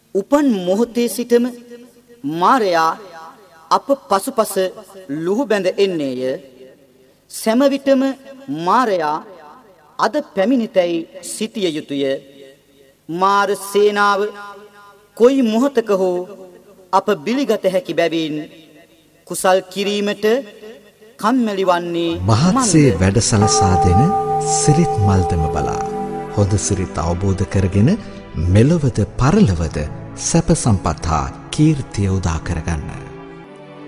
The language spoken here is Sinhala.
උපන් මොහොතේ සිටම මාරයා අප පසුපස ලුහු බැඳ එන්නේය. සෑම විටම මාරයා අද පැමිණිතැයි සිටිය යුතුය. මාර සේනාව කොයි මොහොතක හෝ අප බිලිගත හැකි බැවින් කුසල් කිරීමට කම්මැලි වන්නේ මහත්සේ වැඩසලසා දෙන සිරිත් මල්දම බලා හොඳ සිරිත් අවබෝධ කරගෙන මෙලොවද පරලොවද සැප සම්පත් හා කීර්තිය උදා කරගන්න.